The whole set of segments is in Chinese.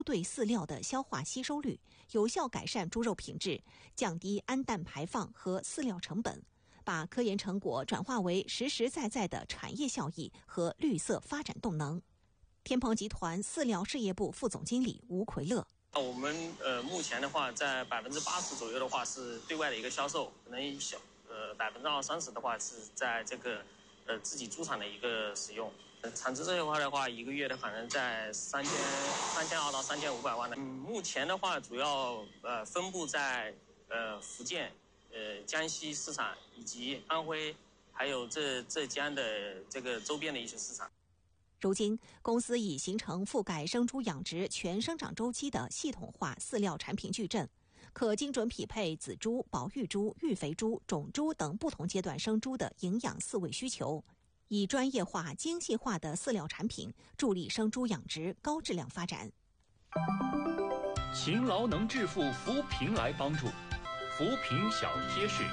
对饲料的消化吸收率，有效改善猪肉品质，降低氨氮排放和饲料成本，把科研成果转化为实实在在的产业效益和绿色发展动能。天鹏集团饲料事业部副总经理吴奎乐。 我们目前的话，在80%左右的话是对外的一个销售，可能20-30%的话是在这个自己猪场的一个使用。产值这一块的话，一个月的可能在3200到3500万的。目前的话，主要分布在福建、江西市场以及安徽，还有浙江的这个周边的一些市场。 如今，公司已形成覆盖生猪养殖全生长周期的系统化饲料产品矩阵，可精准匹配仔猪、保育猪、育肥猪、种猪等不同阶段生猪的营养饲喂需求，以专业化、精细化的饲料产品助力生猪养殖高质量发展。 勤劳能致富，扶贫来帮助。扶贫小贴士。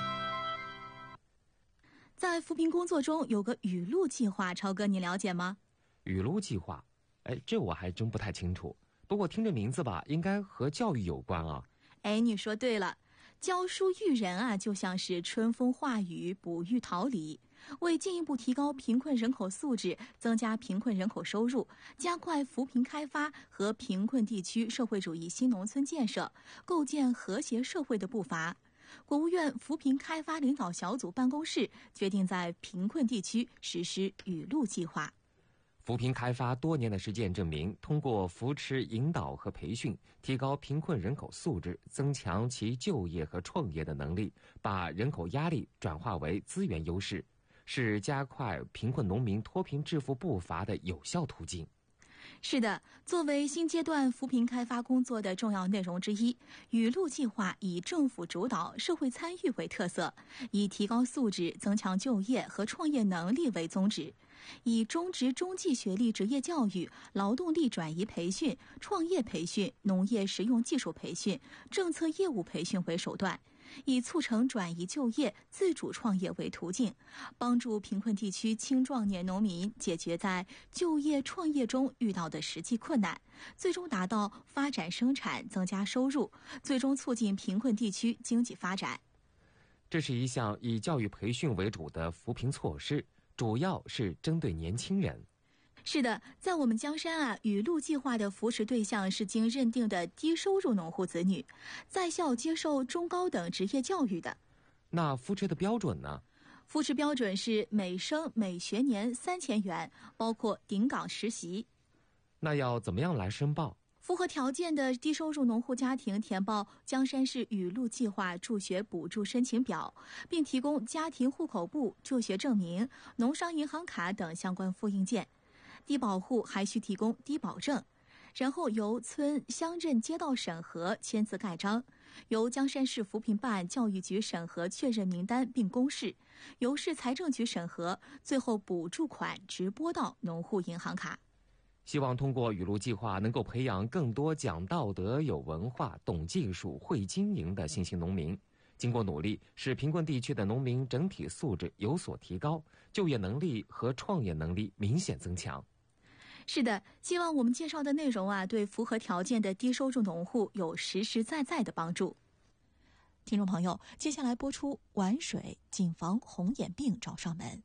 在扶贫工作中有个雨露计划，超哥你了解吗？ 雨露计划，这我还真不太清楚。不过听这名字吧，应该和教育有关啊。 你说对了，教书育人啊，就像是春风化雨、哺育桃李。为进一步提高贫困人口素质，增加贫困人口收入，加快扶贫开发和贫困地区社会主义新农村建设，构建和谐社会的步伐，国务院扶贫开发领导小组办公室决定在贫困地区实施雨露计划。 扶贫开发多年的实践证明，通过扶持、引导和培训，提高贫困人口素质，增强其就业和创业的能力，把人口压力转化为资源优势，是加快贫困农民脱贫致富步伐的有效途径。 是的，作为新阶段扶贫开发工作的重要内容之一，雨露计划以政府主导、社会参与为特色，以提高素质、增强就业和创业能力为宗旨，以中职中技学历职业教育、劳动力转移培训、创业培训、农业实用技术培训、政策业务培训为手段，以促成转移就业、自主创业为途径，帮助贫困地区青壮年农民解决在就业创业中遇到的实际困难，最终达到发展生产、增加收入，最终促进贫困地区经济发展。 这是一项以教育培训为主的扶贫措施，主要是针对年轻人。 是的，在我们江山啊，雨露计划的扶持对象是经认定的低收入农户子女，在校接受中高等职业教育的。 那扶持的标准呢？ 扶持标准是每生每学年3000元，包括顶岗实习。 那要怎么样来申报？ 符合条件的低收入农户家庭填报江山市雨露计划助学补助申请表，并提供家庭户口簿、就学证明、农商银行卡等相关复印件。低保户还需提供低保证，然后由村乡镇街道审核签字盖章，由江山市扶贫办教育局审核确认名单并公示，由市财政局审核，最后补助款直拨到农户银行卡。 希望通过雨露计划能够培养更多讲道德、有文化、懂技术、会经营的新兴农民。经过努力，使贫困地区的农民整体素质有所提高，就业能力和创业能力明显增强。 是的，希望我们介绍的内容啊，对符合条件的低收入农户有实实在在的帮助。 听众朋友，接下来播出玩水谨防红眼病找上门。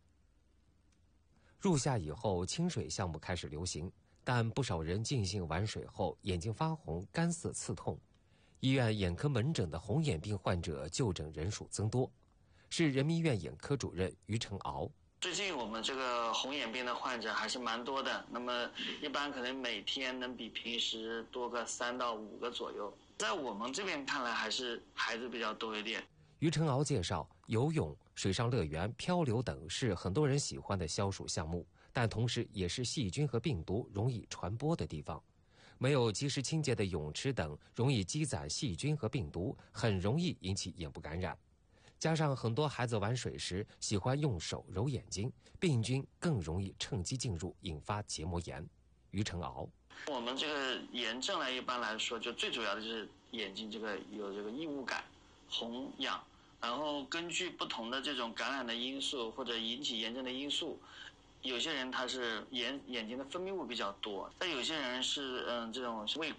入夏以后，清水项目开始流行，但不少人进行玩水后眼睛发红、干涩刺痛。医院眼科门诊的红眼病患者就诊人数增多，是人民医院眼科主任于成敖。 最近我们这个红眼病的患者还是蛮多的，那么一般可能每天能比平时多个3到5个左右。在我们这边看来，还是孩子比较多一点。 于成敖介绍，游泳、水上乐园、漂流等是很多人喜欢的消暑项目，但同时也是细菌和病毒容易传播的地方。没有及时清洁的泳池等，容易积攒细菌和病毒，很容易引起眼部感染。加上很多孩子玩水时喜欢用手揉眼睛，病菌更容易趁机进入，引发结膜炎。于成敖， 我们这个炎症呢，一般来说就最主要的就是眼睛这个有这个异物感、红痒，然后根据不同的这种感染的因素或者引起炎症的因素， 有些人他是眼睛的分泌物比较多，但有些人是这种胃